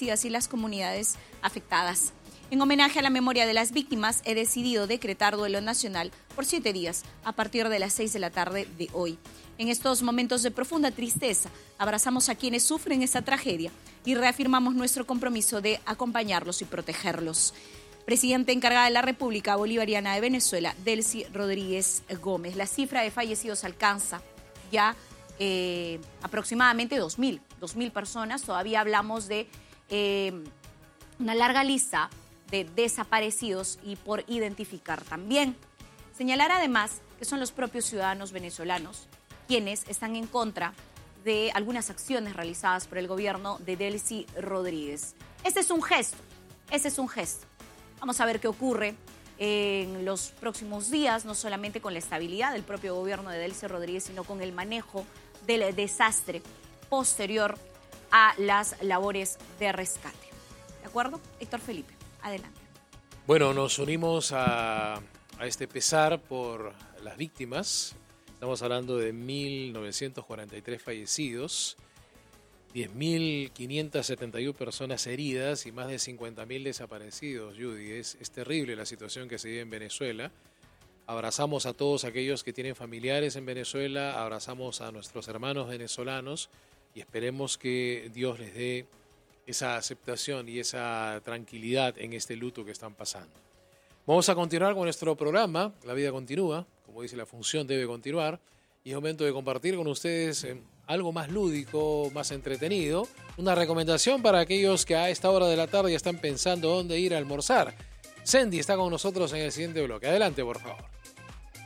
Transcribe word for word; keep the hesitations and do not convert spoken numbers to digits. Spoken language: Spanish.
desaparecidas y las comunidades afectadas. En homenaje a la memoria de las víctimas, he decidido decretar duelo nacional por siete días, a partir de las seis de la tarde de hoy. En estos momentos de profunda tristeza, abrazamos a quienes sufren esta tragedia y reafirmamos nuestro compromiso de acompañarlos y protegerlos. Presidenta encargada de la República Bolivariana de Venezuela, Delcy Rodríguez Gómez. La cifra de fallecidos alcanza ya eh, aproximadamente dos mil, dos mil personas. Todavía hablamos de eh, una larga lista de desaparecidos y por identificar también. Señalar además que son los propios ciudadanos venezolanos quienes están en contra de algunas acciones realizadas por el gobierno de Delcy Rodríguez. Este es un gesto, este es un gesto. Vamos a ver qué ocurre en los próximos días, no solamente con la estabilidad del propio gobierno de Delcy Rodríguez, sino con el manejo del desastre posterior a las labores de rescate. ¿De acuerdo? Héctor Felipe, adelante. Bueno, nos unimos a, a este pesar por las víctimas. Estamos hablando de mil novecientos cuarenta y tres fallecidos, diez mil quinientas setenta y una personas heridas y más de cincuenta mil desaparecidos. Judy, es, es terrible la situación que se vive en Venezuela. Abrazamos a todos aquellos que tienen familiares en Venezuela, abrazamos a nuestros hermanos venezolanos y esperemos que Dios les dé esa aceptación y esa tranquilidad en este luto que están pasando. Vamos a continuar con nuestro programa. La vida continúa, como dice la función debe continuar, y es momento de compartir con ustedes eh, algo más lúdico, más entretenido, una recomendación para aquellos que a esta hora de la tarde ya están pensando dónde ir a almorzar. Sandy está con nosotros en el siguiente bloque. Adelante, por favor.